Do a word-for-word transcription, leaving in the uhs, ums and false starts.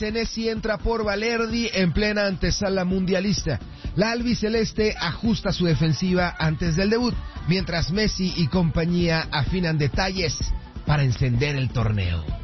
Senesi entra por Valerdi en plena antesala mundialista. La albiceleste ajusta su defensiva antes del debut, mientras Messi y compañía afinan detalles para encender el torneo.